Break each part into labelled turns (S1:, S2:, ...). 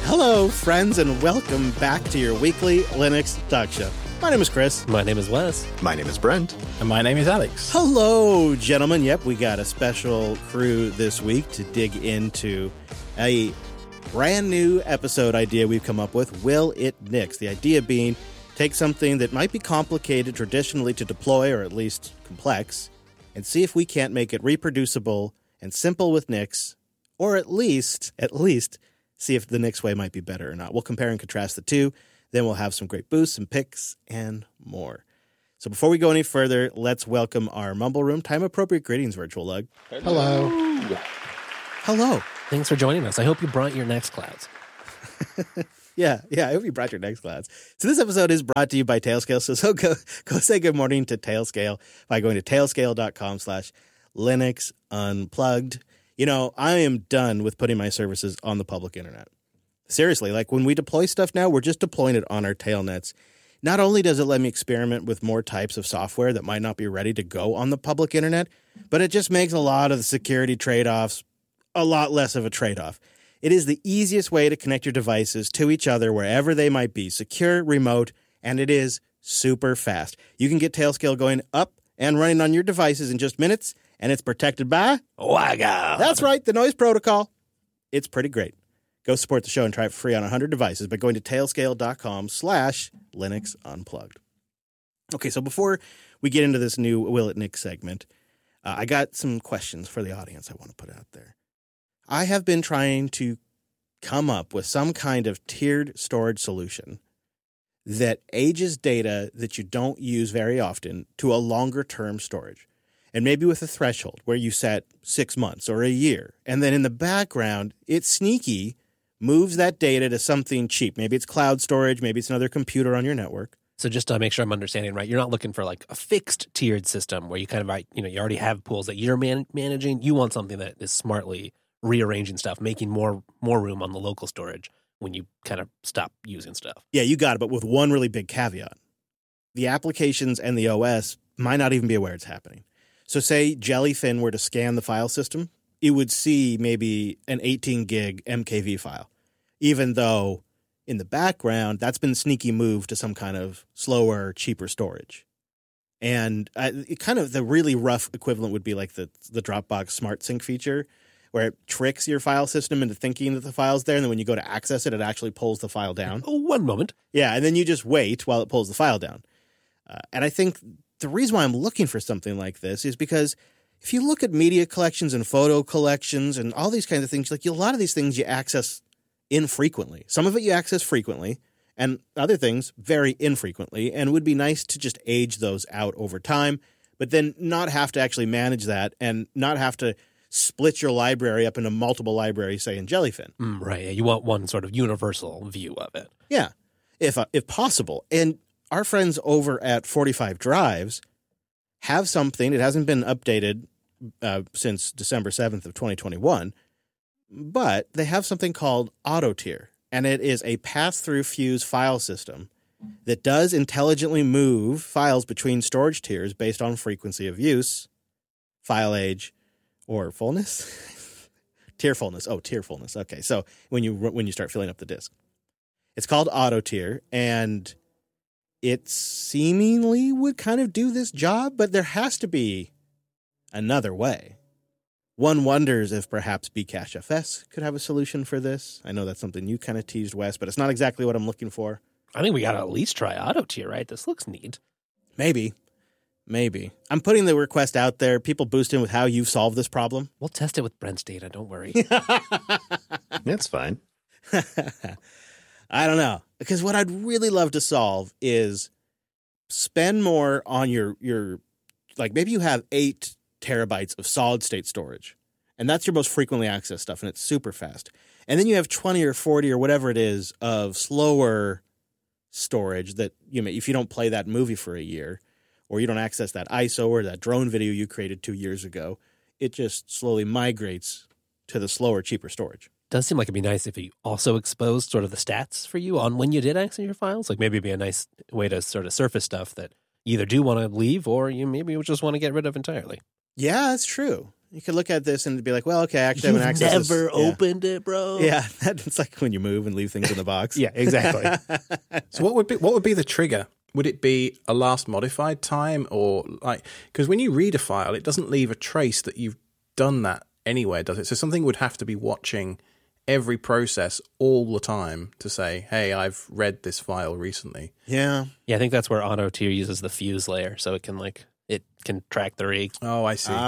S1: Hello, friends, and welcome back to your weekly Linux Talk Show. My name is Chris.
S2: My name is Wes.
S3: My name is Brent.
S4: And my name is Alex.
S1: Hello, gentlemen. Yep, we got a special crew this week to dig into a brand new episode idea we've come up with, Will It Nix? The idea being, take something that might be complicated traditionally to deploy, or at least complex, and see if we can't make it reproducible and simple with Nix, or at least see if the Nix way might be better or not. We'll compare and contrast the two. Then we'll have some great boosts and picks and more. So before we go any further, let's welcome our Mumble Room time-appropriate greetings, Virtual Lug.
S4: Hello.
S1: Hello.
S2: Thanks for joining us. I hope you brought your Nextclouds.
S1: Yeah, I hope you brought your Nextclouds. So this episode is brought to you by Tailscale. So go say good morning to Tailscale by going to tailscale.com/Linux Unplugged. You know, I am done with putting my services on the public internet. Seriously, like when we deploy stuff now, we're just deploying it on our tailnets. Not only does it let me experiment with more types of software that might not be ready to go on the public internet, but it just makes a lot of the security trade-offs a lot less of a trade-off. It is the easiest way to connect your devices to each other wherever they might be, secure, remote, and it is super fast. You can get Tailscale going up and running on your devices in just minutes, and it's protected by
S2: WiGA.
S1: That's right, the noise protocol. It's pretty great. Go support the show and try it for free on 100 devices by going to tailscale.com/Linux Unplugged. Okay, so before we get into this new Will It Nix segment, I got some questions for the audience I want to put out there. I have been trying to come up with some kind of tiered storage solution that ages data that you don't use very often to a longer-term storage. And maybe with a threshold where you set 6 months or a year. And then in the background, it's sneaky, moves that data to something cheap. Maybe it's cloud storage. Maybe it's another computer on your network.
S2: So just to make sure I'm understanding right, you're not looking for like a fixed tiered system where you kind of, you already have pools that you're managing. You want something that is smartly rearranging stuff, making more room on the local storage when you kind of stop using stuff.
S1: Yeah, you got it, but with one really big caveat. The applications and the OS might not even be aware it's happening. So say Jellyfin were to scan the file system, it would see maybe an 18 gig MKV file, even though in the background, that's been sneaky moved to some kind of slower, cheaper storage. And kind of the really rough equivalent would be like the Dropbox Smart Sync feature, where it tricks your file system into thinking that the file's there, and then when you go to access it, it actually pulls the file down.
S2: Oh, one moment.
S1: Yeah, and then you just wait while it pulls the file down. And I think the reason why I'm looking for something like this is because if you look at media collections and photo collections and all these kinds of things, like a lot of these things you access infrequently. Some of it you access frequently, and other things very infrequently, and it would be nice to just age those out over time, but then not have to actually manage that and not have to split your library up into multiple libraries, say in Jellyfin.
S2: Right. Yeah, you want one sort of universal view of it.
S1: Yeah, if possible. And our friends over at 45 Drives have something. It hasn't been updated since December 7th of 2021, but they have something called AutoTier, and it is a pass-through fuse file system that does intelligently move files between storage tiers based on frequency of use, file age, or fullness. Tier fullness. Oh, tier fullness. Okay, so when you start filling up the disk. It's called AutoTier, and it seemingly would kind of do this job, but there has to be another way. One wonders if perhaps Bcachefs could have a solution for this. I know that's something you kind of teased, Wes, but it's not exactly what I'm looking for.
S2: I think we got to at least try AutoTier, right? This looks neat.
S1: Maybe. I'm putting the request out there. People boost in with how you've solved this problem.
S2: We'll test it with Brent's data. Don't worry.
S3: That's fine.
S1: I don't know. Because what I'd really love to solve is spend more on your like maybe you have 8 terabytes of solid state storage, and that's your most frequently accessed stuff, and it's super fast. And then you have 20 or 40 or whatever it is of slower storage that if you don't play that movie for a year, or you don't access that ISO or that drone video you created 2 years ago, it just slowly migrates to the slower, cheaper storage.
S2: Does seem like it'd be nice if you also exposed sort of the stats for you on when you did access your files. Like maybe it'd be a nice way to sort of surface stuff that you either do want to leave or you maybe just want to get rid of entirely.
S1: Yeah, that's true. You could look at this and be like, well, okay, actually, I
S2: You've
S1: haven't accessed
S2: never
S1: this.
S2: opened it, bro.
S1: Yeah, it's like when you move and leave things in the box.
S2: Yeah, exactly.
S4: So what would be the trigger? Would it be a last modified time, or like, because when you read a file, it doesn't leave a trace that you've done that anywhere, does it? So something would have to be watching every process all the time to say, hey, I've read this file recently.
S1: Yeah.
S2: Yeah, I think that's where auto tier uses the fuse layer, so it can track the rig.
S4: Oh, I see.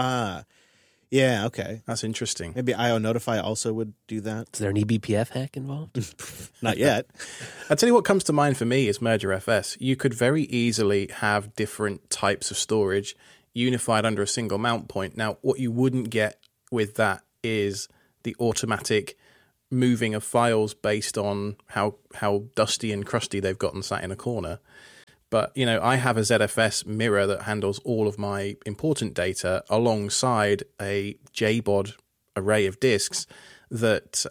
S1: Yeah, okay.
S4: That's interesting.
S1: Maybe IO Notify also would do that.
S2: Is there an eBPF hack involved?
S1: Not yet.
S4: I'll tell you what comes to mind for me is MergerFS. You could very easily have different types of storage unified under a single mount point. Now, what you wouldn't get with that is the automatic moving of files based on how dusty and crusty they've gotten sat in a corner. But, I have a ZFS mirror that handles all of my important data alongside a JBOD array of disks that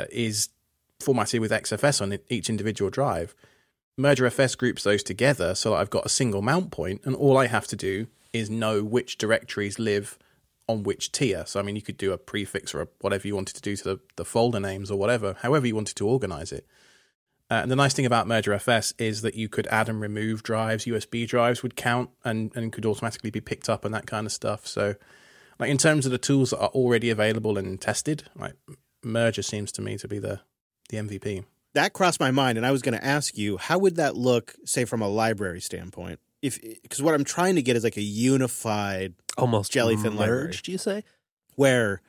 S4: is formatted with XFS on each individual drive. MergerFS groups those together so that I've got a single mount point, and all I have to do is know which directories live on which tier. So, you could do a prefix or whatever you wanted to do to the folder names or whatever, however you wanted to organize it. And the nice thing about MergerFS is that you could add and remove drives. USB drives would count and could automatically be picked up and that kind of stuff. So, like, in terms of the tools that are already available and tested, like, Merger seems to me to be the MVP.
S1: That crossed my mind, and I was going to ask you, how would that look, say, from a library standpoint? Because what I'm trying to get is like a unified,
S2: almost
S1: Jellyfin library.
S2: Do you say?
S1: Where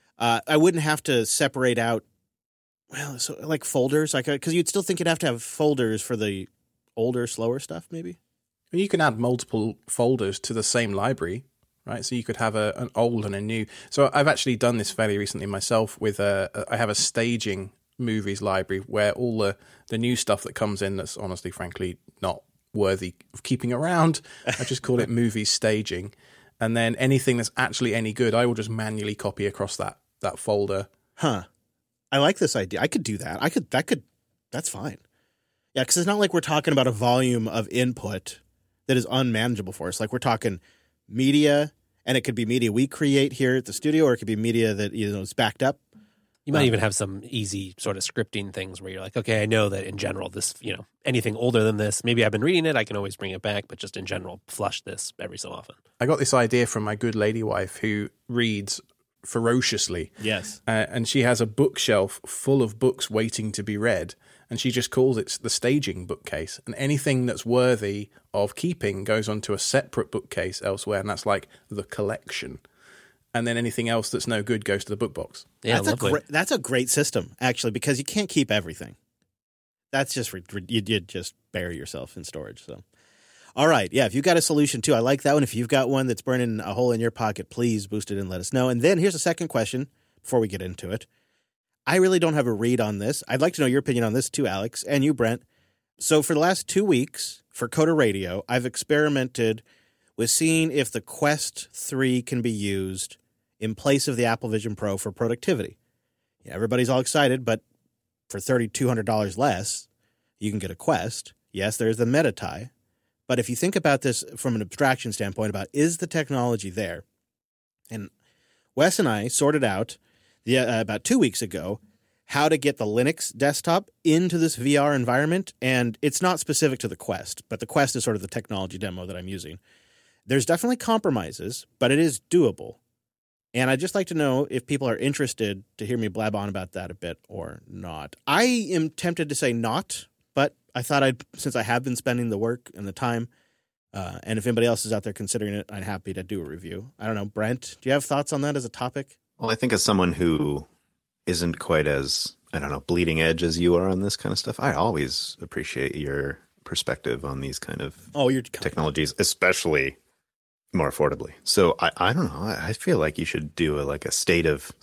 S1: I wouldn't have to separate out, well, so like folders, like, because you'd still think you'd have to have folders for the older, slower stuff, maybe.
S4: You can add multiple folders to the same library, right? So you could have an old and a new. So I've actually done this fairly recently myself with I have a staging movies library where all the new stuff that comes in that's honestly, frankly, not worthy of keeping around, I just call it movies staging. And then anything that's actually any good, I will just manually copy across that folder.
S1: Huh. I like this idea. I could do that. That's fine. Yeah, because it's not like we're talking about a volume of input that is unmanageable for us. Like, we're talking media, and it could be media we create here at the studio, or it could be media that is backed up.
S2: You might even have some easy sort of scripting things where you're like, okay, I know that in general this, anything older than this, maybe I've been reading it, I can always bring it back, but just in general, flush this every so often.
S4: I got this idea from my good lady wife who reads ferociously.
S1: Yes.
S4: And she has a bookshelf full of books waiting to be read, and she just calls it the staging bookcase. And anything that's worthy of keeping goes onto a separate bookcase elsewhere, and that's like the collection. And then anything else that's no good goes to the book box.
S2: Yeah,
S1: that's a great system, actually, because you can't keep everything. That's just you'd just bury yourself in storage. So, all right, yeah. If you've got a solution too, I like that one. If you've got one that's burning a hole in your pocket, please boost it and let us know. And then here's a second question before we get into it. I really don't have a read on this. I'd like to know your opinion on this too, Alex, and you, Brent. So for the last 2 weeks for Coda Radio, I've experimented with seeing if the Quest 3 can be used in place of the Apple Vision Pro for productivity. Yeah, everybody's all excited, but for $3,200 less, you can get a Quest. Yes, there's the Meta tie. But if you think about this from an abstraction standpoint about is the technology there? And Wes and I sorted out about 2 weeks ago how to get the Linux desktop into this VR environment. And it's not specific to the Quest, but the Quest is sort of the technology demo that I'm using. There's definitely compromises, but it is doable. And I'd just like to know if people are interested to hear me blab on about that a bit or not. I am tempted to say not, but I thought since I have been spending the work and the time, and if anybody else is out there considering it, I'm happy to do a review. I don't know, Brent, do you have thoughts on that as a topic?
S3: Well, I think as someone who isn't quite as, bleeding edge as you are on this kind of stuff, I always appreciate your perspective on these kind of technologies, especially more affordably. So I don't know. I feel like you should do a state of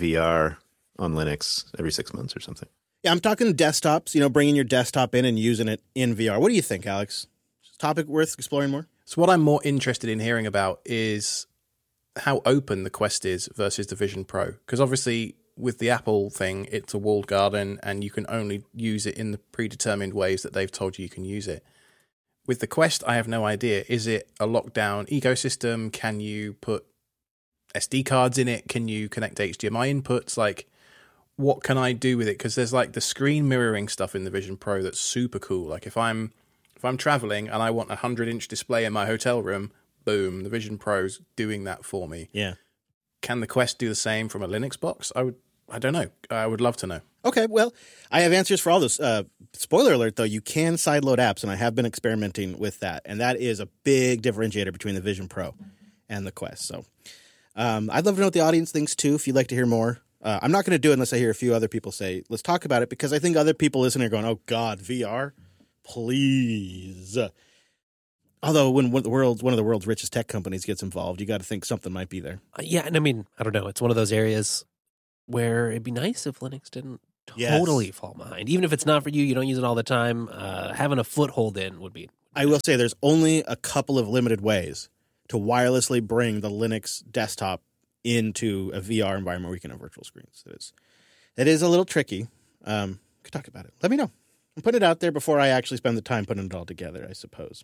S3: VR on Linux every 6 months or something.
S1: Yeah, I'm talking desktops, bringing your desktop in and using it in VR. What do you think, Alex? Is this topic worth exploring more?
S4: So what I'm more interested in hearing about is how open the Quest is versus the Vision Pro. Because obviously with the Apple thing, it's a walled garden and you can only use it in the predetermined ways that they've told you can use it. With the Quest, I have no idea. Is it a lockdown ecosystem? Can you put SD cards in it? Can you connect HDMI inputs? Like, what can I do with it? Because there's like the screen mirroring stuff in the Vision Pro that's super cool. Like if I'm traveling and I want a 100-inch display in my hotel room, boom, the Vision Pro's doing that for me.
S1: Yeah.
S4: Can the Quest do the same from a Linux box? I don't know. I would love to know.
S1: Okay, well, I have answers for all this. Spoiler alert, though, you can sideload apps, and I have been experimenting with that, and that is a big differentiator between the Vision Pro and the Quest. So I'd love to know what the audience thinks, too, if you'd like to hear more. I'm not going to do it unless I hear a few other people say, let's talk about it, because I think other people listening are going, oh, God, VR? Please. Although when one of the world's richest tech companies gets involved, you got to think something might be there.
S2: Yeah, and I mean, I don't know. It's one of those areas where it'd be nice if Linux didn't totally fall behind. Even if it's not for you, you don't use it all the time, having a foothold in would be.
S1: I will say there's only a couple of limited ways to wirelessly bring the Linux desktop into a VR environment where you can have virtual screens. It is a little tricky. Could talk about it. Let me know. And put it out there before I actually spend the time putting it all together, I suppose.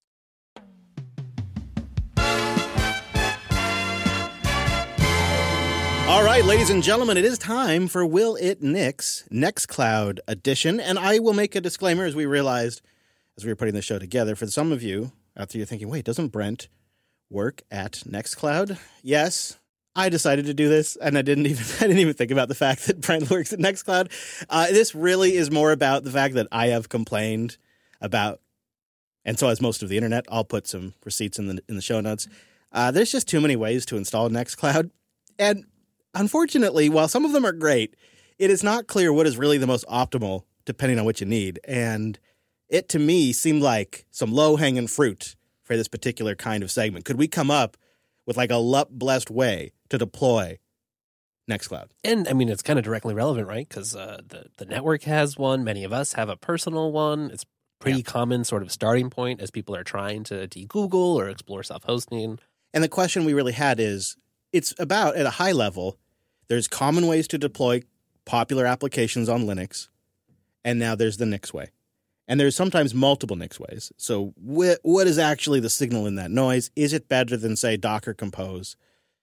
S1: All right, ladies and gentlemen, it is time for Will It Nix Nextcloud edition. And I will make a disclaimer, as we realized as we were putting the show together. For some of you out there, you're thinking, wait, doesn't Brent work at Nextcloud? Yes, I decided to do this, and I didn't even think about the fact that Brent works at Nextcloud. This really is more about the fact that I have complained about, and so has most of the internet. I'll put some receipts in the show notes. There's just too many ways to install Nextcloud, and unfortunately, while some of them are great, it is not clear what is really the most optimal depending on what you need. And it, to me, seemed like some low-hanging fruit for this particular kind of segment. Could we come up with like a LUP-blessed way to deploy Nextcloud?
S2: And, I mean, it's kind of directly relevant, right? Because the network has one. Many of us have a personal one. It's pretty common sort of starting point as people are trying to de-Google or explore self-hosting. And
S1: the question we really had is, it's about, at a high level, there's common ways to deploy popular applications on Linux, and now there's the Nix way. And there's sometimes multiple Nix ways. So what is actually the signal in that noise? Is it better than, say, Docker Compose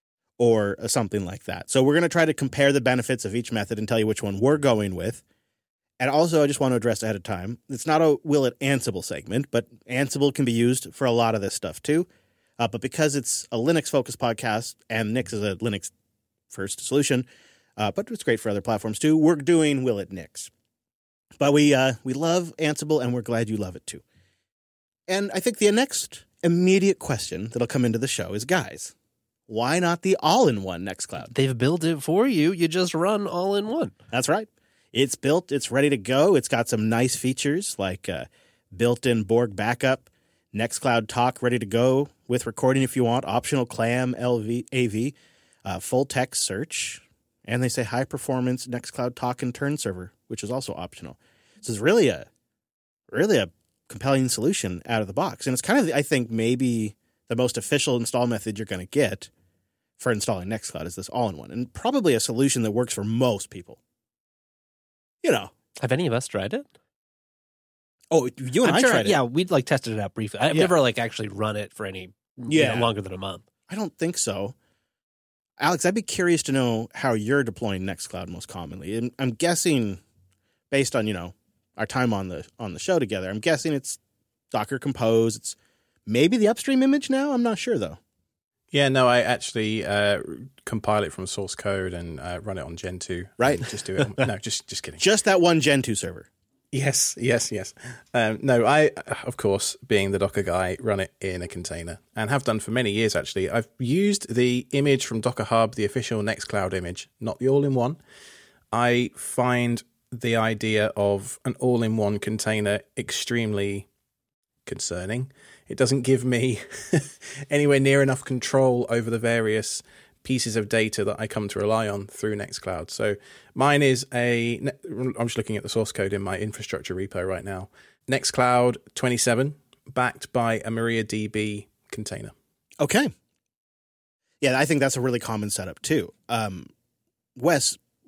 S1: or something like that? So we're going to try to compare the benefits of each method and tell you which one we're going with. And also, I just want to address ahead of time, it's not a Will It Ansible segment, but Ansible can be used for a lot of this stuff too. But because it's a Linux-focused podcast and Nix is a Linux-first solution, but it's great for other platforms too, we're doing Will It Nix. But we love Ansible, and we're glad you love it too. And I think the next immediate question that'll come into the show is, guys, why not the all-in-one Nextcloud?
S2: They've built it for you. You just run all-in-one.
S1: That's right. It's built. It's ready to go. It's got some nice features like built-in Borg backup, Nextcloud Talk ready to go with recording if you want, optional CLAM, AV, full text search, and they say high-performance Nextcloud Talk and Turn server, which is also optional. So it's really a compelling solution out of the box. And it's kind of, I think, maybe the most official install method you're going to get for installing Nextcloud is this all-in-one, and probably a solution that works for most people. You know.
S2: Have any of us tried it?
S1: Oh, you and I tried it.
S2: Yeah, we'd tested it out briefly. I've never actually run it for any longer than a month.
S1: I don't think so. Alex, I'd be curious to know how you're deploying Nextcloud most commonly. And I'm guessing, based on our time on the show together, I'm guessing it's Docker Compose. It's maybe the upstream image now. I'm not sure though.
S4: Yeah, no, I actually compile it from source code and run it on Gen 2.
S1: Right.
S4: Just do it. No, just kidding.
S1: Just that one Gen 2 server.
S4: Yes. No, I, of course, being the Docker guy, run it in a container and have done for many years, actually. I've used the image from Docker Hub, the official Nextcloud image, not the all-in-one. I find the idea of an all-in-one container extremely concerning. It doesn't give me anywhere near enough control over the various pieces of data that I come to rely on through Nextcloud. So mine is I'm just looking at the source code in my infrastructure repo right now. Nextcloud 27, backed by a MariaDB container.
S1: Okay. Yeah, I think that's a really common setup too. Wes,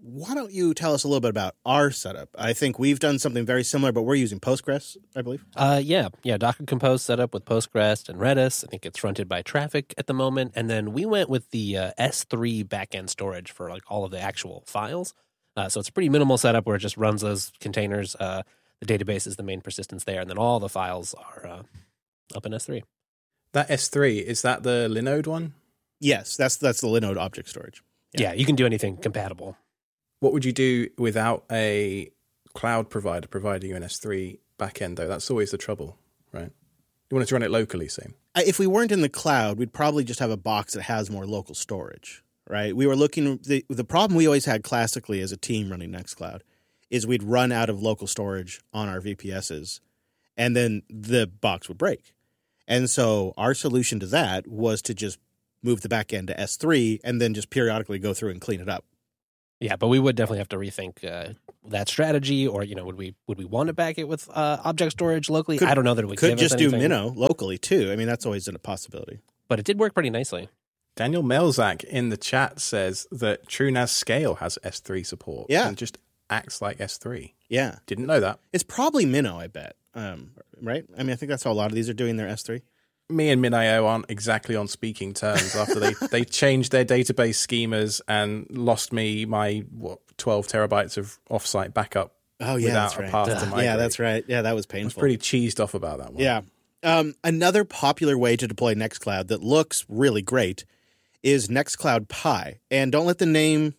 S1: why don't you tell us a little bit about our setup? I think we've done something very similar, but we're using Postgres, I believe.
S2: Yeah. Docker Compose set up with Postgres and Redis. I think it's fronted by Traffic at the moment. And then we went with the S3 backend storage for like all of the actual files. So it's a pretty minimal setup where it just runs those containers. The database is the main persistence there, and then all the files are up in S3.
S4: That S3, is that the Linode one?
S1: Yes, that's the Linode object storage.
S2: Yeah, you can do anything compatible.
S4: What would you do without a cloud provider providing you an S3 backend, though? That's always the trouble, right? You want to run it locally, same.
S1: If we weren't in the cloud, we'd probably just have a box that has more local storage, right? We were looking the problem we always had classically as a team running Nextcloud is we'd run out of local storage on our VPSs, and then the box would break. And so our solution to that was to just move the backend to S3 and then just periodically go through and clean it up.
S2: Yeah, but we would definitely have to rethink that strategy, or would we want to back it with object storage locally? I don't know that it would
S1: could
S2: give
S1: just
S2: us
S1: do
S2: anything.
S1: Minnow locally too. I mean, that's always a possibility.
S2: But it did work pretty nicely.
S4: Daniel Melzak in the chat says that TrueNAS Scale has S3 support.
S1: Yeah.
S4: And just acts like S3.
S1: Yeah.
S4: Didn't know that.
S1: It's probably Minnow, I bet. Right? I mean, I think that's how a lot of these are doing their S3.
S4: Me and MinIO aren't exactly on speaking terms after they changed their database schemas and lost me my 12 terabytes of offsite backup.
S1: Oh yeah,
S4: without
S1: that's right.
S4: a path to migrate.
S1: Yeah, that's right. Yeah, that was painful.
S4: I was pretty cheesed off about that one.
S1: Yeah. Another popular way to deploy Nextcloud that looks really great is Nextcloud Pi. And don't let the name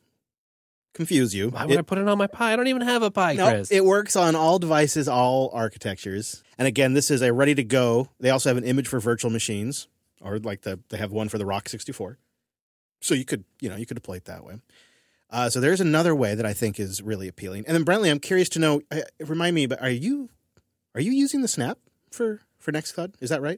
S1: confuse you.
S2: Why would I put it on my Pi? I don't even have a Pi,
S1: No,
S2: Chris.
S1: it works on all devices, all architectures. And again, this is a ready to go. They also have an image for virtual machines, or like they have one for the Rock 64. So you could deploy it that way. So there's another way that I think is really appealing. And then Brentley, I'm curious to know, remind me, but are you using the Snap for Nextcloud? Is that right?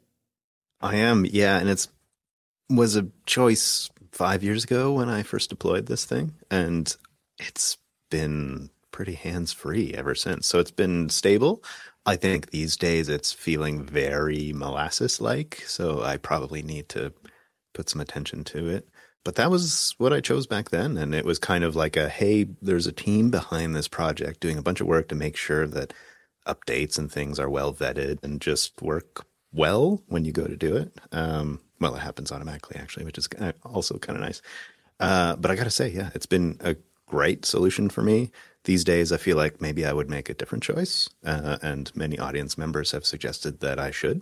S3: I am, yeah, and it was a choice 5 years ago when I first deployed this thing, and it's been pretty hands-free ever since. So it's been stable. I think these days it's feeling very molasses-like, so I probably need to put some attention to it. But that was what I chose back then, and it was kind of like hey, there's a team behind this project doing a bunch of work to make sure that updates and things are well vetted and just work well when you go to do it. Well, it happens automatically, actually, which is also kind of nice. But I got to say, yeah, it's been a great solution for me. These days, I feel like maybe I would make a different choice, and many audience members have suggested that I should.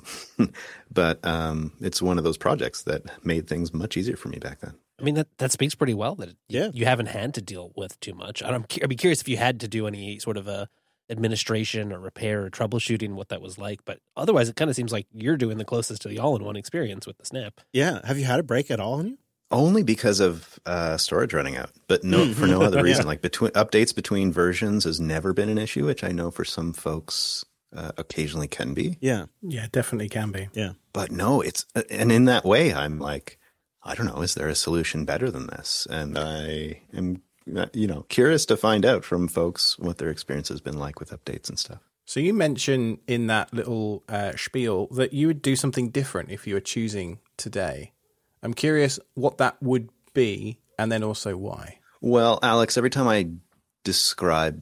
S3: But it's one of those projects that made things much easier for me back then.
S2: I mean, that speaks pretty well that you haven't had to deal with too much. I'd be curious if you had to do any sort of administration or repair or troubleshooting, what that was like. But otherwise, it kind of seems like you're doing the closest to the all-in-one experience with the Snap.
S1: Yeah. Have you had a break at all on you?
S3: Only because of storage running out, but for no other reason. Like updates between versions has never been an issue, which I know for some folks occasionally can be.
S1: Yeah.
S4: Yeah, definitely can be.
S1: Yeah.
S3: But no, and in that way, I'm like, I don't know, is there a solution better than this? And I am, curious to find out from folks what their experience has been like with updates and stuff.
S4: So you mentioned in that little spiel that you would do something different if you were choosing today. I'm curious what that would be, and then also why.
S3: Well, Alex, every time I describe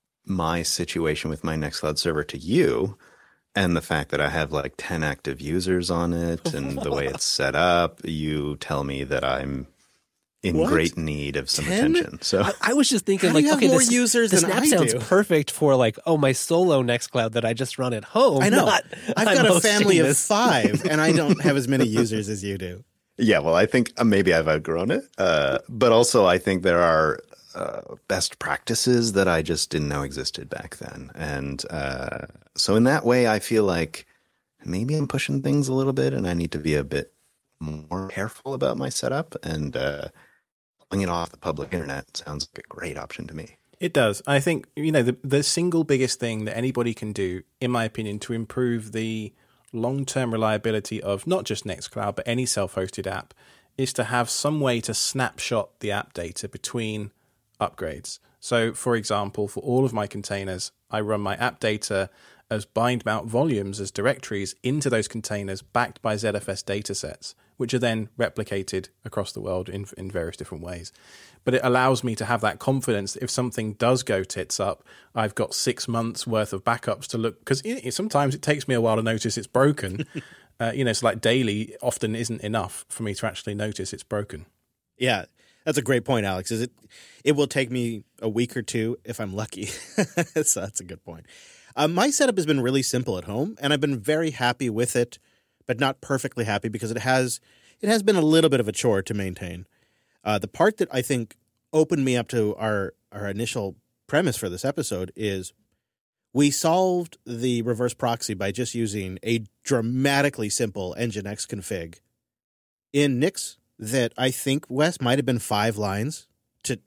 S3: my situation with my Nextcloud server to you, and the fact that I have like 10 active users on it, and the way it's set up, you tell me that I'm in great need of some
S1: 10?
S3: attention. So
S2: I was just thinking,
S1: How do you have more
S2: the
S1: users
S2: the
S1: than
S2: Snap
S1: I
S2: sounds
S1: do?
S2: perfect for my solo Nextcloud that I just run at home.
S1: I know. I've got a
S2: hosting
S1: family of
S2: this.
S1: 5, and I don't have as many users as you do.
S3: yeah, well, I think maybe I've outgrown it. But also I think there are best practices that I just didn't know existed back then. And so in that way, I feel like maybe I'm pushing things a little bit and I need to be a bit more careful about my setup. And pulling it off the public internet sounds like a great option to me.
S4: It does. I think, the single biggest thing that anybody can do, in my opinion, to improve the long-term reliability of not just Nextcloud, but any self-hosted app, is to have some way to snapshot the app data between upgrades. So, for example, for all of my containers, I run my app data as bind mount volumes as directories into those containers backed by ZFS datasets, which are then replicated across the world in various different ways. But it allows me to have that confidence that if something does go tits up, I've got 6 months worth of backups to look, because sometimes it takes me a while to notice it's broken. So like daily often isn't enough for me to actually notice it's broken.
S1: Yeah. That's a great point, Alex. It will take me a week or two if I'm lucky. So that's a good point. My setup has been really simple at home, and I've been very happy with it, but not perfectly happy because it has been a little bit of a chore to maintain. The part that I think opened me up to our initial premise for this episode is we solved the reverse proxy by just using a dramatically simple Nginx config in Nix that I think, Wes, might have been 5 lines to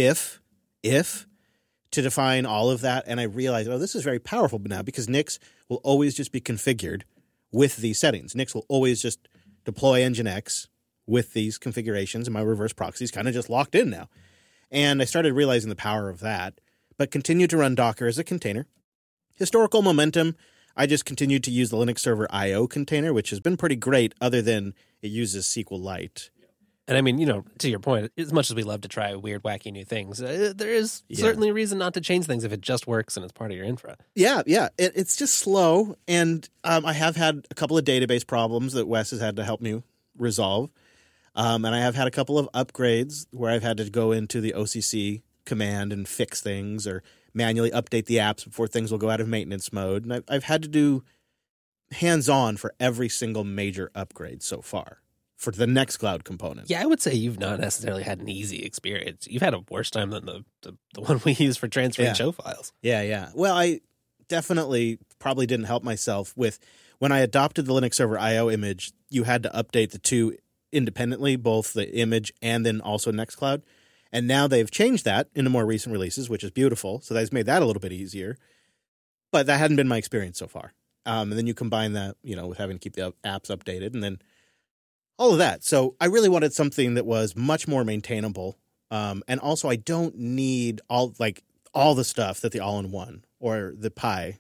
S1: to define all of that. And I realized, this is very powerful now because Nix will always just be configured with these settings. Nix will always just deploy Nginx with these configurations, and my reverse proxy is kind of just locked in now. And I started realizing the power of that, but continued to run Docker as a container. Historical momentum, I just continued to use the Linux Server IO container, which has been pretty great other than it uses SQLite.
S2: And I mean, to your point, as much as we love to try weird, wacky new things, there is certainly a reason not to change things if it just works and it's part of your infra.
S1: Yeah. It's just slow. And I have had a couple of database problems that Wes has had to help me resolve. And I have had a couple of upgrades where I've had to go into the OCC command and fix things or manually update the apps before things will go out of maintenance mode. And I've had to do hands-on for every single major upgrade so far for the Nextcloud component.
S2: Yeah, I would say you've not necessarily had an easy experience. You've had a worse time than the one we use for transferring show files.
S1: Yeah. Well, I definitely probably didn't help myself with when I adopted the Linux Server IO image, you had to update the two independently, both the image and then also Nextcloud. And now they've changed that into more recent releases, which is beautiful. So that's made that a little bit easier. But that hadn't been my experience so far. And then you combine that, with having to keep the apps updated and then all of that. So I really wanted something that was much more maintainable. And also I don't need all the stuff that the all-in-one or the Pi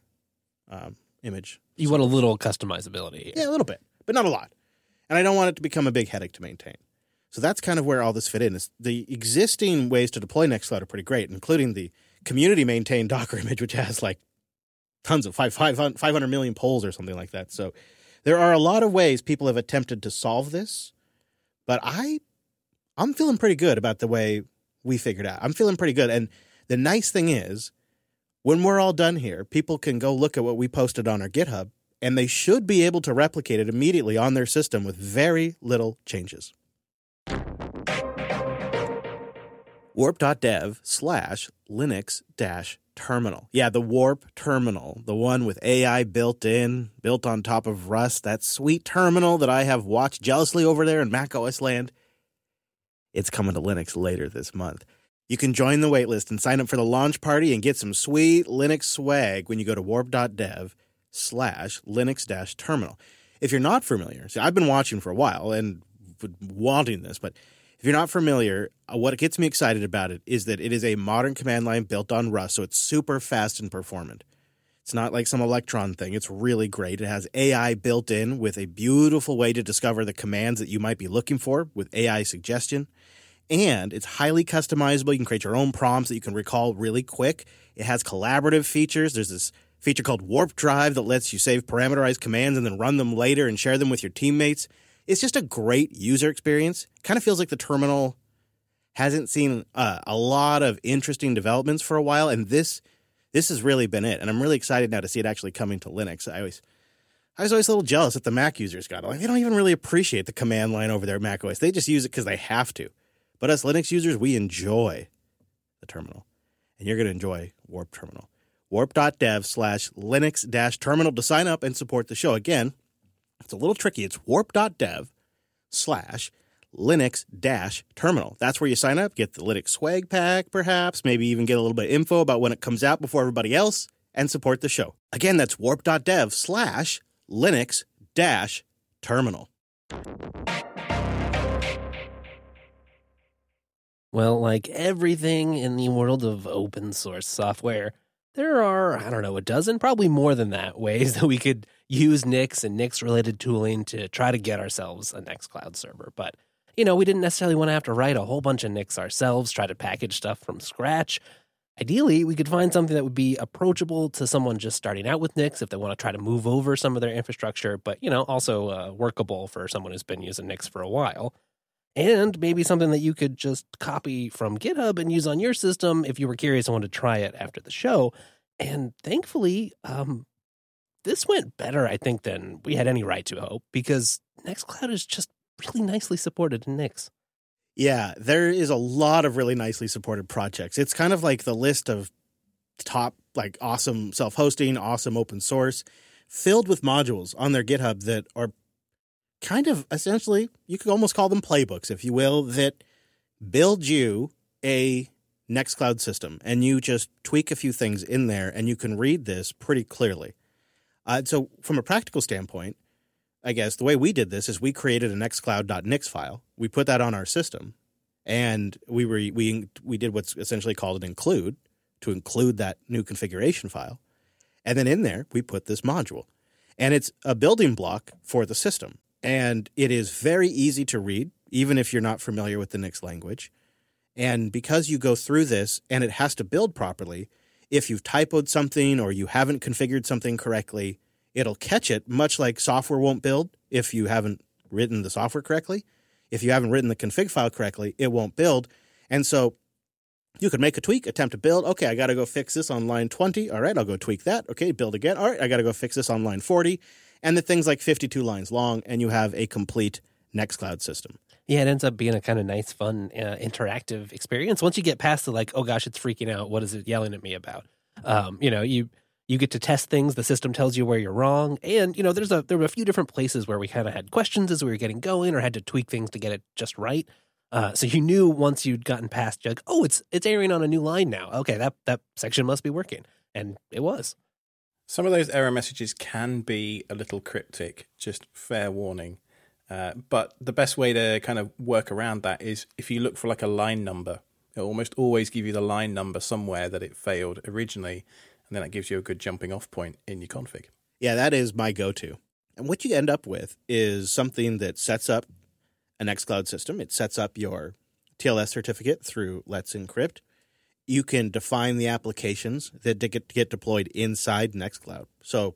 S1: image.
S2: You want a little customizability here.
S1: Yeah, a little bit, but not a lot. And I don't want it to become a big headache to maintain. So that's kind of where all this fit in. The existing ways to deploy Nextcloud are pretty great, including the community-maintained Docker image, which has tons of 500 million polls or something like that. So there are a lot of ways people have attempted to solve this, but I'm feeling pretty good about the way we figured out. I'm feeling pretty good. And the nice thing is, when we're all done here, people can go look at what we posted on our GitHub, and they should be able to replicate it immediately on their system with very little changes. warp.dev/Linux-terminal. Yeah, the Warp terminal, the one with AI built on top of Rust, that sweet terminal that I have watched jealously over there in macOS land. It's coming to Linux later this month. You can join the waitlist and sign up for the launch party and get some sweet Linux swag when you go to warp.dev/Linux-terminal. If you're not familiar, see, I've been watching for a while and wanting this, but if you're not familiar, what gets me excited about it is that it is a modern command line built on Rust, so it's super fast and performant. It's not like some Electron thing. It's really great. It has AI built in with a beautiful way to discover the commands that you might be looking for with AI suggestion. And it's highly customizable. You can create your own prompts that you can recall really quick. It has collaborative features. There's this feature called Warp Drive that lets you save parameterized commands and then run them later and share them with your teammates. It's just a great user experience. Kind of feels like the terminal hasn't seen a lot of interesting developments for a while, and this has really been it. And I'm really excited now to see it actually coming to Linux. I was always a little jealous that the Mac users got it. They don't even really appreciate the command line over there at macOS. They just use it because they have to. But us Linux users, we enjoy the terminal. And you're going to enjoy Warp Terminal. Warp.dev/Linux-terminal to sign up and support the show. Again, it's a little tricky. It's warp.dev/Linux-terminal. That's where you sign up, get the Linux swag pack, perhaps, maybe even get a little bit of info about when it comes out before everybody else, and support the show. Again, that's warp.dev/Linux-terminal.
S2: Well, like everything in the world of open source software, there are, I don't know, a dozen, probably more than that, ways that we could use Nix and Nix-related tooling to try to get ourselves a Nextcloud server. But, we didn't necessarily want to have to write a whole bunch of Nix ourselves, try to package stuff from scratch. Ideally, we could find something that would be approachable to someone just starting out with Nix if they want to try to move over some of their infrastructure, but, also workable for someone who's been using Nix for a while. And maybe something that you could just copy from GitHub and use on your system if you were curious and wanted to try it after the show. And thankfully, this went better, I think, than we had any right to hope, because Nextcloud is just really nicely supported in Nix.
S1: Yeah, there is a lot of really nicely supported projects. It's kind of like the list of top, like, awesome self-hosting, awesome open source, filled with modules on their GitHub that are kind of essentially, you could almost call them playbooks, if you will, that build you a Nextcloud system. And you just tweak a few things in there and you can read this pretty clearly. So from a practical standpoint, I guess the way we did this is we created a nextcloud.nix file. We put that on our system and we did what's essentially called an include to include that new configuration file. And then in there, we put this module. And it's a building block for the system. And it is very easy to read, even if you're not familiar with the Nix language. And because you go through this and it has to build properly, if you've typoed something or you haven't configured something correctly, it'll catch it, much like software won't build if you haven't written the software correctly. If you haven't written the config file correctly, it won't build. And so you could make a tweak, attempt to build. Okay, I got to go fix this on line 20. All right, I'll go tweak that. Okay, build again. All right, I got to go fix this on line 40. And the thing's like 52 lines long, and you have a complete Nextcloud system.
S2: Yeah, it ends up being a kind of nice, fun, interactive experience. Once you get past the like, oh gosh, it's freaking out. What is it yelling at me about? You get to test things. The system tells you where you're wrong. And, there were a few different places where we kind of had questions as we were getting going or had to tweak things to get it just right. So you knew once you'd gotten past, you're like, oh, it's airing on a new line now. Okay, that section must be working. And it was.
S4: Some of those error messages can be a little cryptic, just fair warning. But the best way to kind of work around that is if you look for like a line number, it'll almost always give you the line number somewhere that it failed originally. And then that gives you a good jumping off point in your config.
S1: Yeah, that is my go-to. And what you end up with is something that sets up an Nextcloud system. It sets up your TLS certificate through Let's Encrypt. You can define the applications that get deployed inside Nextcloud. So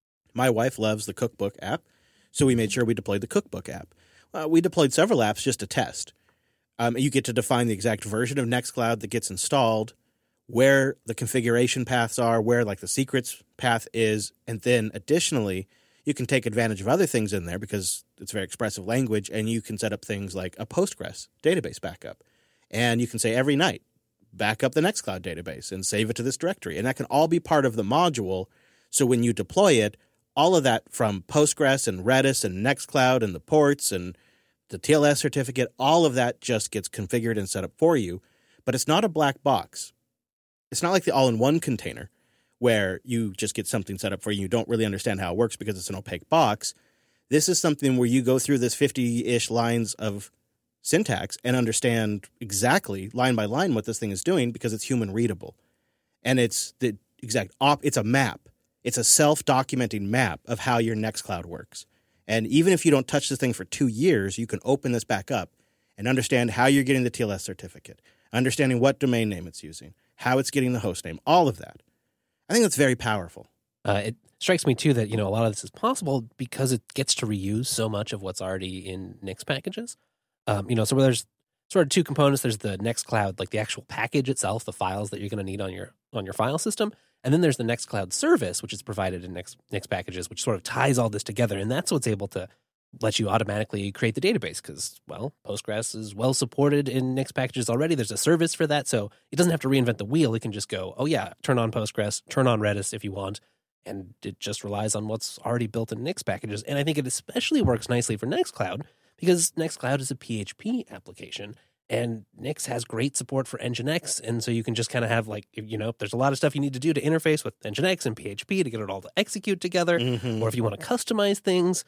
S1: my wife loves the Cookbook app, so we made sure we deployed the Cookbook app. We deployed several apps just to test. You get to define the exact version of Nextcloud that gets installed, where the configuration paths are, where like the secrets path is, and then additionally, you can take advantage of other things in there because it's very expressive language, and you can set up things like a Postgres database backup. And you can say every night, back up the Nextcloud database and save it to this directory. And that can all be part of the module. So when you deploy it, all of that from Postgres and Redis and Nextcloud and the ports and the TLS certificate, all of that just gets configured and set up for you. But it's not a black box. It's not like the all-in-one container where you just get something set up for you. You don't really understand how it works because it's an opaque box. This is something where you go through this 50-ish lines of syntax and understand exactly line by line what this thing is doing because it's human readable. And it's the exact it's a map. It's a self-documenting map of how your Nextcloud works. And even if you don't touch this thing for 2 years, you can open this back up and understand how you're getting the TLS certificate, understanding what domain name it's using, how it's getting the host name, all of that. I think that's very powerful.
S2: It strikes me, too, that a lot of this is possible because it gets to reuse so much of what's already in Nix packages. So where there's sort of two components. There's the Nextcloud, like the actual package itself, the files that you're going to need on your file system. And then there's the Nextcloud service, which is provided in Nix packages, which sort of ties all this together. And that's what's able to let you automatically create the database because, well, Postgres is well supported in Nix packages already. There's a service for that. So it doesn't have to reinvent the wheel. It can just go, oh, yeah, turn on Postgres, turn on Redis if you want. And it just relies on what's already built in Nix packages. And I think it especially works nicely for Nextcloud because Nextcloud is a PHP application. And Nix has great support for Nginx. And so you can just kind of have there's a lot of stuff you need to do to interface with Nginx and PHP to get it all to execute together. Mm-hmm. Or if you want to customize things,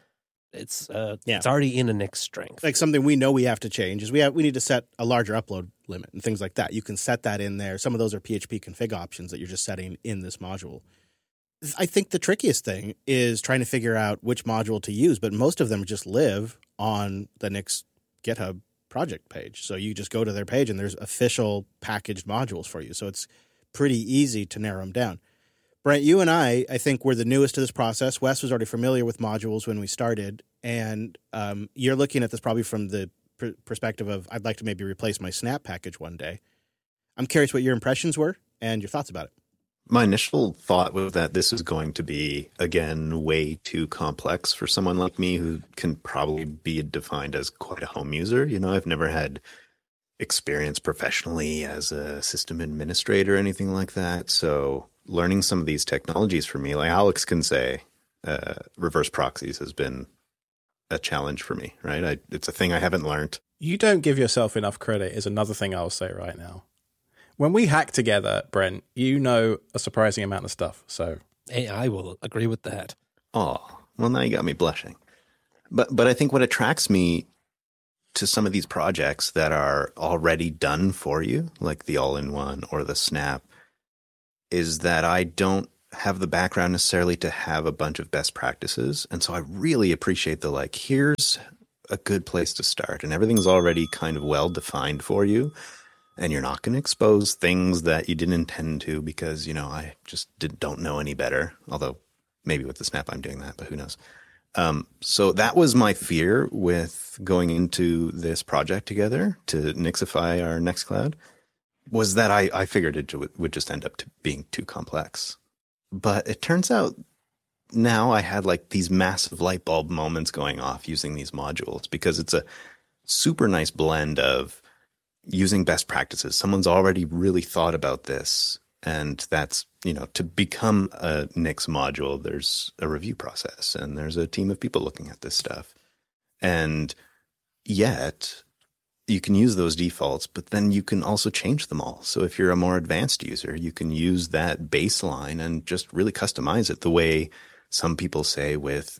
S2: It's already in a Nix strength.
S1: Like something we know we have to change is we need to set a larger upload limit and things like that. You can set that in there. Some of those are PHP config options that you're just setting in this module. I think the trickiest thing is trying to figure out which module to use, but most of them just live on the Nix GitHub project page. So you just go to their page and there's official packaged modules for you. So it's pretty easy to narrow them down. Brent, you and I think we're the newest to this process. Wes was already familiar with modules when we started, and you're looking at this probably from the perspective of I'd like to maybe replace my Snap package one day. I'm curious what your impressions were and your thoughts about it.
S3: My initial thought was that this is going to be, again, way too complex for someone like me who can probably be defined as quite a home user. You know, I've never had experience professionally as a system administrator or anything like that. So learning some of these technologies for me, like Alex can say, reverse proxies has been a challenge for me, right? It's a thing I haven't learned.
S4: You don't give yourself enough credit is another thing I'll say right now. When we hack together, Brent, you know a surprising amount of stuff. So
S2: hey, I will agree with that.
S3: Oh, well, now you got me blushing. But I think what attracts me to some of these projects that are already done for you, like the All-in-One or the Snap, is that I don't have the background necessarily to have a bunch of best practices. And so I really appreciate the here's a good place to start. And everything's already kind of well defined for you. And you're not going to expose things that you didn't intend to because, I just don't know any better. Although maybe with the Snap I'm doing that, but who knows? So that was my fear with going into this project together to Nixify our Nextcloud, was that I figured it would just end up being too complex. But it turns out now I had these massive light bulb moments going off using these modules because it's a super nice blend of using best practices. Someone's already really thought about this. And that's, to become a Nix module, there's a review process and there's a team of people looking at this stuff. And yet you can use those defaults, but then you can also change them all. So if you're a more advanced user, you can use that baseline and just really customize it the way some people say with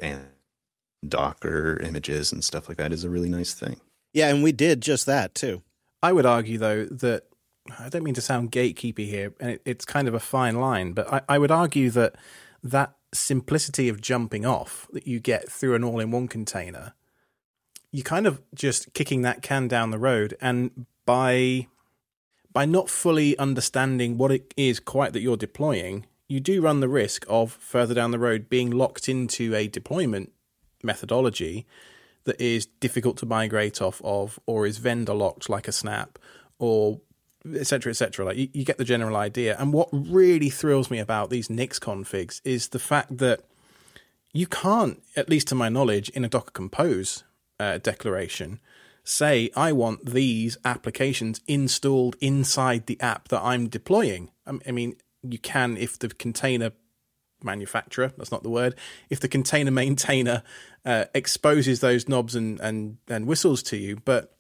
S3: Docker images and stuff like that is a really nice thing.
S1: Yeah, and we did just that too.
S4: I would argue, though, that I don't mean to sound gatekeepy here, and it's kind of a fine line, but I would argue that simplicity of jumping off that you get through an all-in-one container, you kind of just kicking that can down the road, and by not fully understanding what it is quite that you're deploying, you do run the risk of further down the road being locked into a deployment methodology that is difficult to migrate off of, or is vendor locked like a Snap, or et cetera, et cetera. You get the general idea. And what really thrills me about these Nix configs is the fact that you can't, at least to my knowledge, in a Docker Compose declaration, say, I want these applications installed inside the app that I'm deploying. I mean, you can if the container manufacturer, that's not the word, if the container maintainer exposes those knobs and whistles to you. But,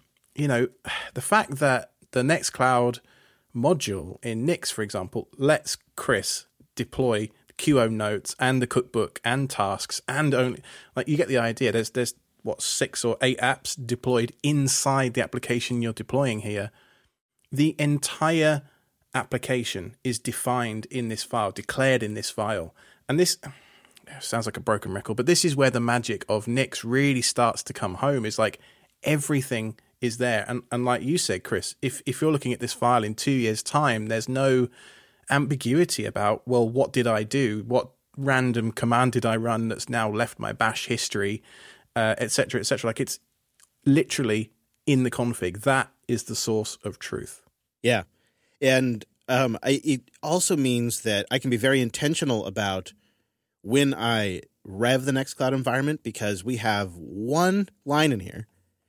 S4: the fact that the Nextcloud module in Nix, for example, lets Chris deploy QO notes and the cookbook and tasks and only, you get the idea. There's 6 or 8 apps deployed inside the application you're deploying here. The entire application is defined in this file, declared in this file. And this sounds like a broken record, but this is where the magic of Nix really starts to come home. Is everything is there. And like you said, Chris, if you're looking at this file in 2 years' time, there's no ambiguity about, well, what did I do? What random command did I run that's now left my bash history, et cetera, et cetera. It's literally in the config. That is the source of truth.
S1: Yeah. And it also means that I can be very intentional about when I rev the Nextcloud environment, because we have one line in here,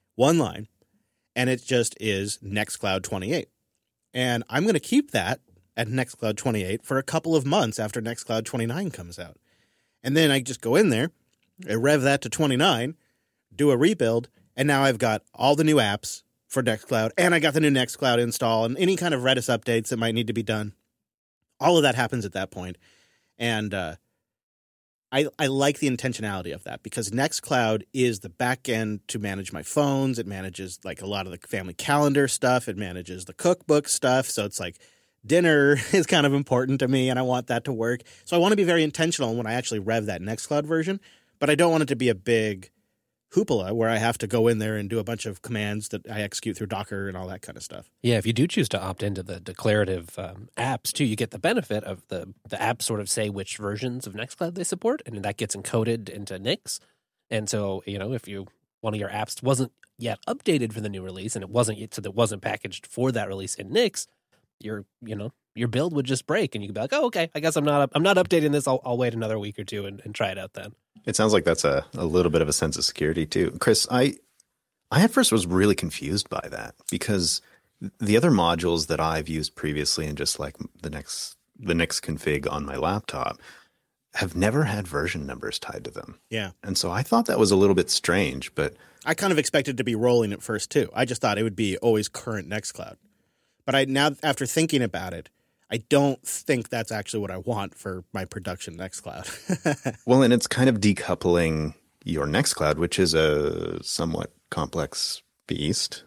S1: and it just is Nextcloud 28. And I'm going to keep that at Nextcloud 28 for a couple of months after Nextcloud 29 comes out. And then I just go in there, I rev that to 29, do a rebuild, and now I've got all the new apps for Nextcloud, and I got the new Nextcloud install and any kind of Redis updates that might need to be done. All of that happens at that point. And I like the intentionality of that because Nextcloud is the back end to manage my phones. It manages like a lot of the family calendar stuff. It manages the cookbook stuff. So it's like dinner is kind of important to me and I want that to work. So I want to be very intentional when I actually rev that Nextcloud version, but I don't want it to be a big hoopla where I have to go in there and do a bunch of commands that I execute through Docker and all that kind of stuff.
S2: Yeah, if you do choose to opt into the declarative apps too, you get the benefit of the apps sort of say which versions of Nextcloud they support, and that gets encoded into Nix. And so, if one of your apps wasn't yet updated for the new release and it wasn't packaged for that release in Nix, your build would just break and you could be like, oh, okay, I guess I'm not updating this. I'll wait another week or two and try it out then.
S3: It sounds like that's a little bit of a sense of security too. Chris, I at first was really confused by that because the other modules that I've used previously and just like the Nix config on my laptop have never had version numbers tied to them.
S1: Yeah.
S3: And so I thought that was a little bit strange, but
S1: I kind of expected to be rolling at first too. I just thought it would be always current Nextcloud. But now after thinking about it, I don't think that's actually what I want for my production Nextcloud.
S3: Well, and it's kind of decoupling your Nextcloud, which is a somewhat complex beast,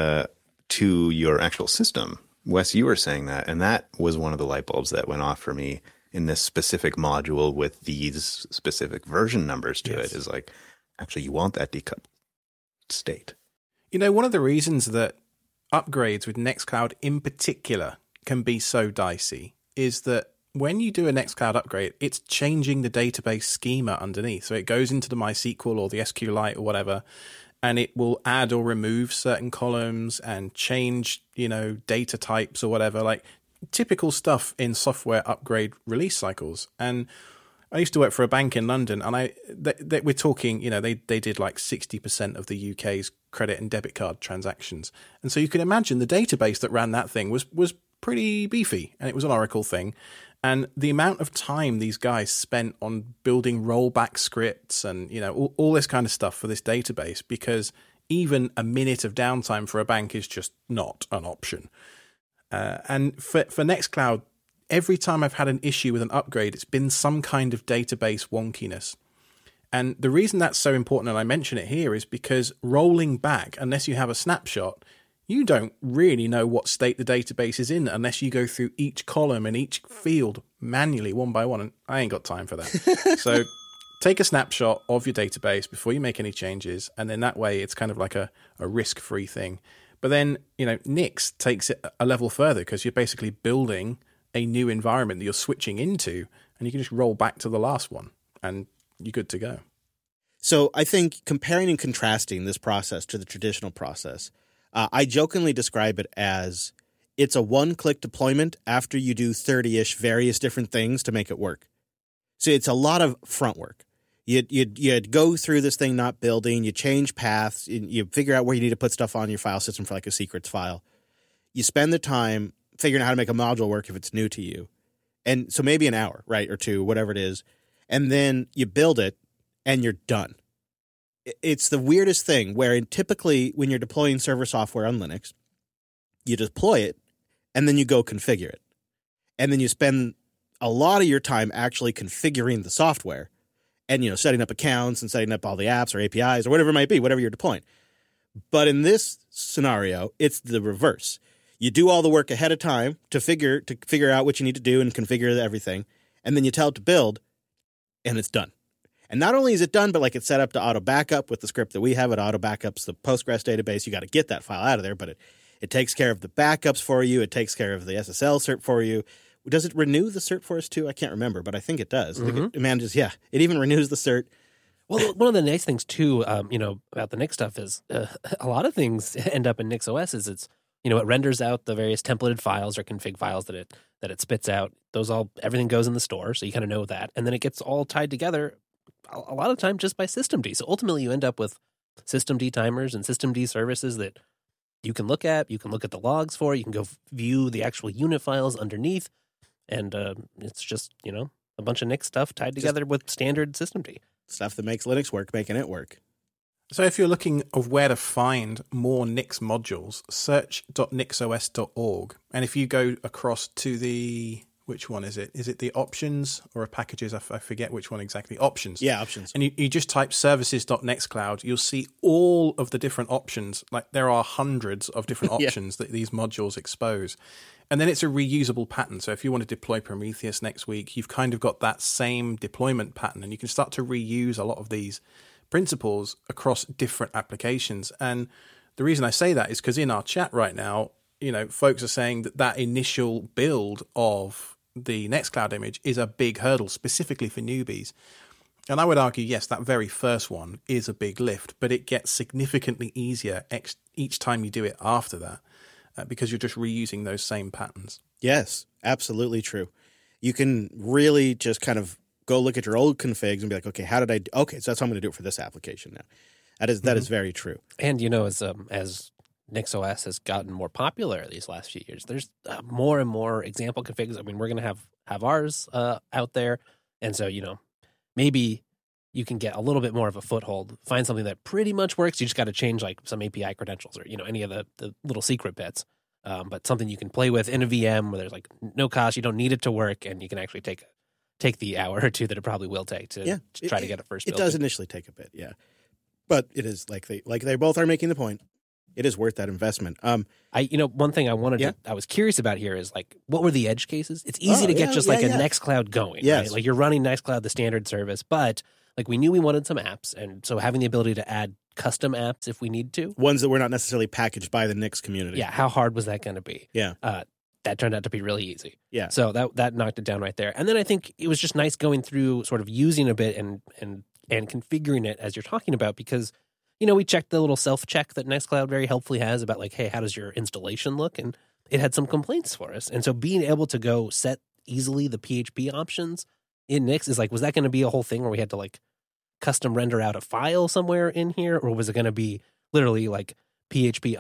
S3: to your actual system. Wes, you were saying that, and that was one of the light bulbs that went off for me in this specific module with these specific version numbers to it is like, actually, you want that decoupled state.
S4: One of the reasons that upgrades with Nextcloud in particular can be so dicey is that when you do a Nextcloud upgrade, it's changing the database schema underneath. So it goes into the MySQL or the SQLite or whatever, and it will add or remove certain columns and change, data types or whatever, like typical stuff in software upgrade release cycles. And I used to work for a bank in London, and we're talking, they did like 60% of the UK's credit and debit card transactions. And so you can imagine the database that ran that thing was pretty beefy, and it was an Oracle thing. And the amount of time these guys spent on building rollback scripts and, all this kind of stuff for this database, because even a minute of downtime for a bank is just not an option. And for Nextcloud, every time I've had an issue with an upgrade, it's been some kind of database wonkiness. And the reason that's so important, and I mention it here, is because rolling back, unless you have a snapshot, you don't really know what state the database is in unless you go through each column and each field manually, one by one. And I ain't got time for that. So take a snapshot of your database before you make any changes. And then that way it's kind of like a risk-free thing. But then, Nix takes it a level further because you're basically building a new environment that you're switching into, and you can just roll back to the last one and you're good to go.
S1: So I think comparing and contrasting this process to the traditional process, I jokingly describe it as it's a one-click deployment after you do 30-ish various different things to make it work. So it's a lot of front work. You'd go through this thing not building, you change paths, you figure out where you need to put stuff on your file system for like a secrets file. You spend the time figuring out how to make a module work if it's new to you. And so maybe an hour, right, or two, whatever it is. And then you build it and you're done. It's the weirdest thing where typically when you're deploying server software on Linux, you deploy it and then you go configure it. And then you spend a lot of your time actually configuring the software and, setting up accounts and setting up all the apps or APIs or whatever it might be, whatever you're deploying. But in this scenario, it's the reverse. You do all the work ahead of time to figure out what you need to do and configure everything. And then you tell it to build and it's done. And not only is it done, but like it's set up to auto backup with the script that we have. It auto backups the Postgres database. You got to get that file out of there, but it takes care of the backups for you. It takes care of the SSL cert for you. Does it renew the cert for us too? I can't remember, but I think it does. Mm-hmm. It manages, it even renews the cert.
S2: Well, one of the nice things too, about the Nix stuff is a lot of things end up in Nix OS is it renders out the various templated files or config files that it spits out. Everything goes in the store, so you kind of know that, and then it gets all tied together a lot of time just by systemd. So ultimately you end up with systemd timers and systemd services that you can look at. You can look at the logs for. You can go view the actual unit files underneath, and it's just a bunch of Nix stuff tied together with standard systemd
S1: stuff that makes Linux work, making it work.
S4: So if you're looking of where to find more Nix modules, search .nixos.org, and if you go across to the which one is it? Is it the options or packages? I forget which one exactly. Options.
S1: Yeah, options.
S4: And you just type services.nextcloud. You'll see all of the different options. Like there are hundreds of different options that these modules expose. And then it's a reusable pattern. So if you want to deploy Prometheus next week, you've kind of got that same deployment pattern, and you can start to reuse a lot of these principles across different applications. And the reason I say that is because in our chat right now, folks are saying that initial build of the Nextcloud image is a big hurdle, specifically for newbies. And I would argue, yes, that very first one is a big lift, but it gets significantly easier each time you do it after that, because you're just reusing those same patterns. Yes,
S1: absolutely true. You can really just kind of go look at your old configs and be like, okay, so that's how I'm going to do it for this application now. That is very true.
S2: And, as NixOS has gotten more popular these last few years, there's more and more example configs. I mean, we're going to have ours out there. And so, maybe you can get a little bit more of a foothold, find something that pretty much works. You just got to change like some API credentials or, any of the little secret bits. But something you can play with in a VM where there's like no cost, you don't need it to work, and you can actually take the hour or two that it probably will take to try to get it first built.
S1: It does initially take a bit, yeah. But it is like they both are making the point. It is worth that investment.
S2: One thing I was curious about here is like, what were the edge cases? It's easy to get a Nextcloud going.
S1: Yes.
S2: Right? Like you're running Nextcloud, the standard service, but like we knew we wanted some apps. And so having the ability to add custom apps if we need to.
S1: Ones that were not necessarily packaged by the Nix community.
S2: Yeah. How hard was that going to be?
S1: Yeah.
S2: That turned out to be really easy.
S1: Yeah.
S2: So that knocked it down right there. And then I think it was just nice going through sort of using a bit and configuring it as you're talking about, because we checked the little self-check that Nextcloud very helpfully has about like, hey, how does your installation look? And it had some complaints for us. And so being able to go set easily the PHP options in Nix is like, was that going to be a whole thing where we had to like custom render out a file somewhere in here? Or was it going to be literally like PHP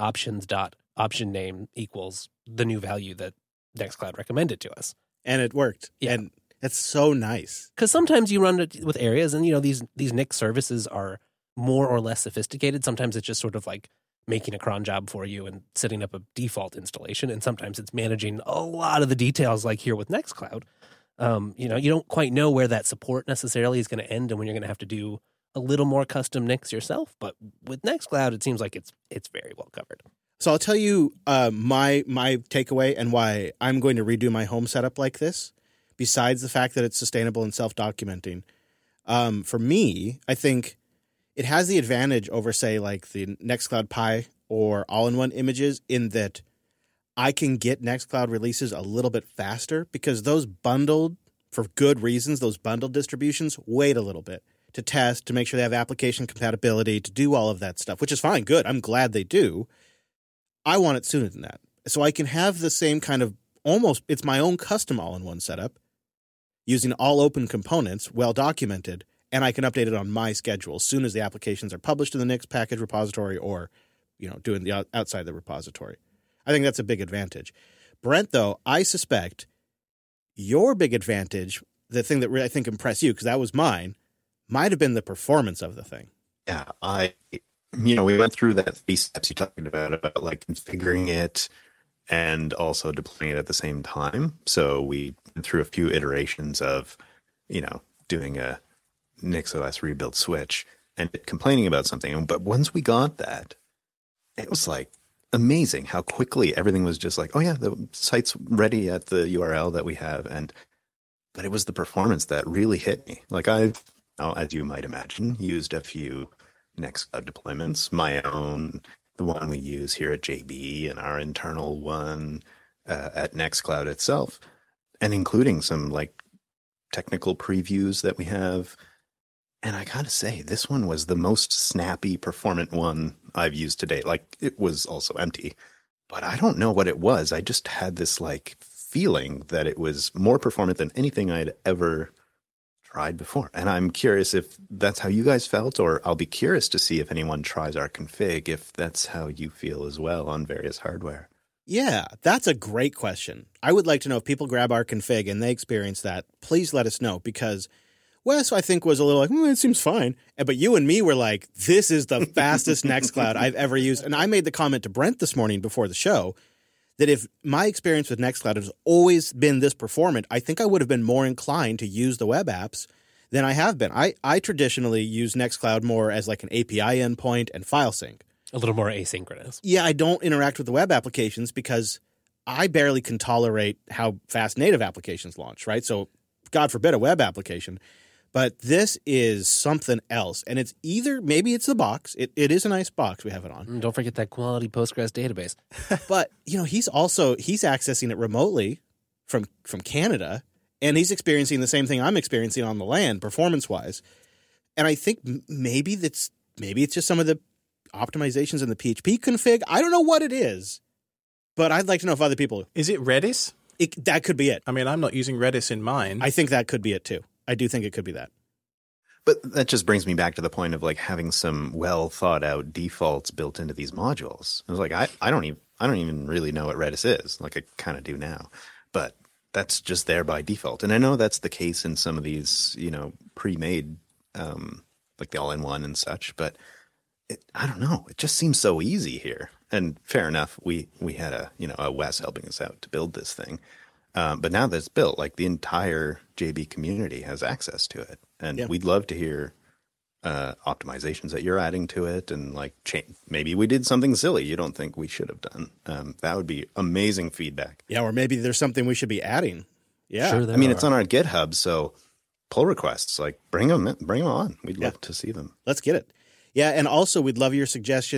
S2: option name equals the new value that Nextcloud recommended to us?
S1: And it worked.
S2: Yeah.
S1: And that's so nice.
S2: Because sometimes you run it with areas and, these Nix services are more or less sophisticated. Sometimes it's just sort of like making a cron job for you and setting up a default installation. And sometimes it's managing a lot of the details like here with Nextcloud. You don't quite know where that support necessarily is going to end and when you're going to have to do a little more custom Nix yourself. But with Nextcloud, it seems like it's very well covered.
S1: So I'll tell you my takeaway and why I'm going to redo my home setup like this, besides the fact that it's sustainable and self-documenting. For me, I think it has the advantage over, say, like the Nextcloud Pi or all-in-one images in that I can get Nextcloud releases a little bit faster because those bundled, for good reasons, those bundled distributions wait a little bit to test, to make sure they have application compatibility, to do all of that stuff, which is fine, good. I'm glad they do. I want it sooner than that. So I can have the same kind of it's my own custom all-in-one setup using all open components, well documented, and I can update it on my schedule as soon as the applications are published in the Nix package repository or, doing the outside the repository. I think that's a big advantage. Brent, though, I suspect your big advantage, the thing that really I think impressed you, because that was mine, might have been the performance of the thing.
S3: Yeah, we went through that 3 steps you talked about like configuring it and also deploying it at the same time. So we went through a few iterations of, doing a NixOS rebuild switch and complaining about something. But once we got that, it was like amazing how quickly everything was just like, oh yeah, the site's ready at the URL that we have. But it was the performance that really hit me. Like I've, as you might imagine, used a few Nextcloud deployments, my own, the one we use here at JB and our internal one at Nextcloud itself, and including some like technical previews that we have. And I gotta say, this one was the most snappy, performant one I've used to date. Like, it was also empty, but I don't know what it was. I just had this like feeling that it was more performant than anything I'd ever tried before. And I'm curious if that's how you guys felt, or I'll be curious to see if anyone tries our config, if that's how you feel as well on various hardware.
S1: Yeah, that's a great question. I would like to know if people grab our config and they experience that. Please let us know, because Wes, I think, was a little like, it seems fine. But you and me were like, this is the fastest Nextcloud I've ever used. And I made the comment to Brent this morning before the show that if my experience with Nextcloud has always been this performant, I think I would have been more inclined to use the web apps than I have been. I traditionally use Nextcloud more as like an API endpoint and file sync.
S2: A little more asynchronous.
S1: Yeah, I don't interact with the web applications because I barely can tolerate how fast native applications launch, right? So God forbid a web application. But this is something else. And it's either, maybe it's the box. It is a nice box we have it on.
S2: Don't forget that quality Postgres database.
S1: But, he's accessing it remotely from Canada, and he's experiencing the same thing I'm experiencing on the LAN performance-wise. And I think maybe it's just some of the optimizations in the PHP config. I don't know what it is, but I'd like to know if other people...
S4: Is it Redis?
S1: That could be it.
S4: I mean, I'm not using Redis in mine.
S1: I think that could be it, too. I do think it could be that.
S3: But that just brings me back to the point of like having some well thought out defaults built into these modules. I was like, I don't even really know what Redis is. Like I kind of do now, but that's just there by default. And I know that's the case in some of these, pre-made, like the all-in-one and such. But I don't know. It just seems so easy here. And fair enough, we had a Wes helping us out to build this thing. But now that it's built, like the entire JB community has access to it. And we'd love to hear optimizations that you're adding to it. And like maybe we did something silly you don't think we should have done. That would be amazing feedback.
S1: Yeah, or maybe there's something we should be adding. Yeah.
S2: Sure
S3: it's on our GitHub. So pull requests, like bring them on. We'd love to see them.
S1: Let's get it. Yeah, and also we'd love your suggestions.